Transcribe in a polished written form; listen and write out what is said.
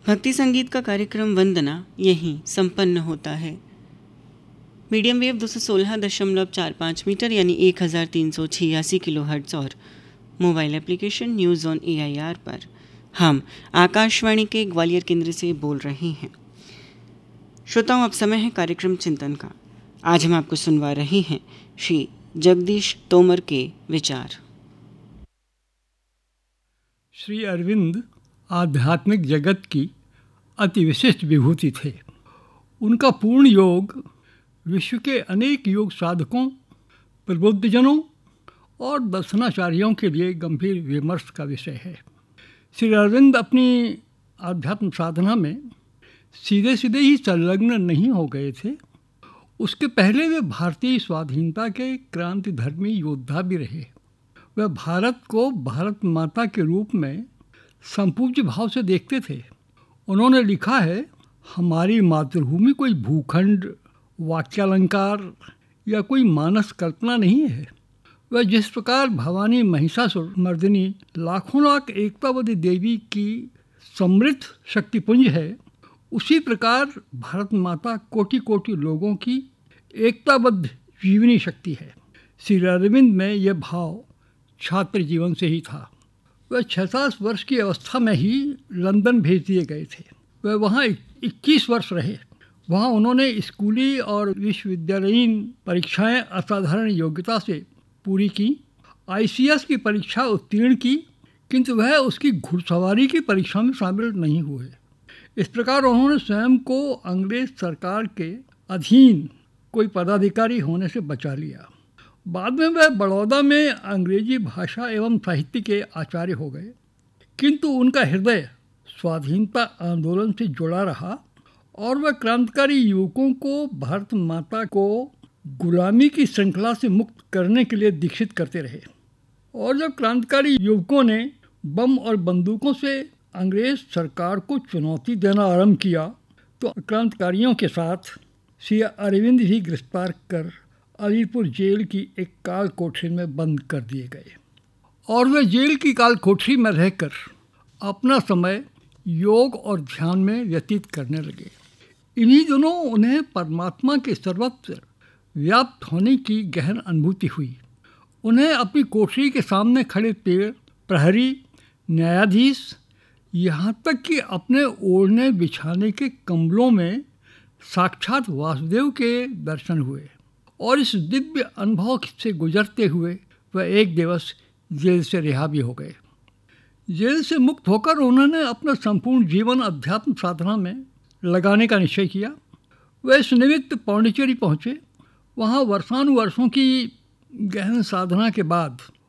भक्ति संगीत का कार्यक्रम वंदना यहीं संपन्न होता है। मीडियम वेव 216.45 मीटर यानी 1386 किलोहर्ट्ज़ और mobile application news on AIR पर हम आकाशवाणी के ग्वालियर केंद्र से बोल रहे हैं। श्रोताओं, अब समय है कार्यक्रम चिंतन का। आज हम आपको सुनवा रहे हैं श्री जगदीश तोमर के विचार। श्री अरविंद आध्यात्मिक जगत की अति विशिष्ट विभूति थे। उनका पूर्ण योग विश्व के अनेक योग साधकों, प्रबुद्धजनों और दर्शनाचार्यों के लिए गंभीर विमर्श का विषय है। श्री अरविंद अपनी आध्यात्म साधना में सीधे सीधे ही संलग्न नहीं हो गए थे। उसके पहले वे भारतीय स्वाधीनता के क्रांतिधर्मी योद्धा भी रहे। वह भारत को भारत माता के रूप में संपूज्य भाव से देखते थे। उन्होंने लिखा है, हमारी मातृभूमि कोई भूखंड, वाक्यालंकार या कोई मानस कल्पना नहीं है। वह जिस प्रकार भवानी महिषासुर मर्दिनी लाखों लाख एकतावती देवी की समृद्ध शक्तिपुंज है, उसी प्रकार भारत माता कोटि कोटि लोगों की एकताबद्ध जीवनी शक्ति है। श्री अरविंद में यह भाव छात्र जीवन से ही था। वह 6-7 वर्ष की अवस्था में ही लंदन भेज दिए गए थे। वह वहाँ 21 वर्ष रहे। वहाँ उन्होंने स्कूली और विश्वविद्यालयीन परीक्षाएं असाधारण योग्यता से पूरी की। ICS की परीक्षा उत्तीर्ण की, किंतु वह उसकी घुड़सवारी की परीक्षा में शामिल नहीं हुए। इस प्रकार उन्होंने स्वयं को अंग्रेज सरकार के अधीन कोई पदाधिकारी होने से बचा लिया। बाद में वह बड़ौदा में अंग्रेजी भाषा एवं साहित्य के आचार्य हो गए, किंतु उनका हृदय स्वाधीनता आंदोलन से जुड़ा रहा और वह क्रांतिकारी युवकों को भारत माता को गुलामी की श्रृंखला से मुक्त करने के लिए दीक्षित करते रहे। और जब क्रांतिकारी युवकों ने बम और बंदूकों से अंग्रेज सरकार को चुनौती देना आरंभ किया, तो क्रांतिकारियों के साथ श्री अरविंद भी गिरफ्तार कर अलीपुर जेल की एक काल कोठरी में बंद कर दिए गए और वे जेल की काल कोठरी में रहकर अपना समय योग और ध्यान में व्यतीत करने लगे। इन्हीं दिनों उन्हें परमात्मा के सर्वत्र व्याप्त होने की गहन अनुभूति हुई। उन्हें अपनी कोठरी के सामने खड़े पेड़, प्रहरी, न्यायाधीश, यहाँ तक कि अपने ओढ़ने बिछाने के कंबलों में साक्षात वासुदेव के दर्शन हुए और इस दिव्य अनुभव से गुजरते हुए वह एक दिवस जेल से रिहा भी हो गए। जेल से मुक्त होकर उन्होंने अपना संपूर्ण जीवन अध्यात्म साधना में लगाने का निश्चय किया। वह इस निमित्त पौंडीचेरी पहुँचे। वहाँ वर्षानुवर्षों की गहन साधना के बाद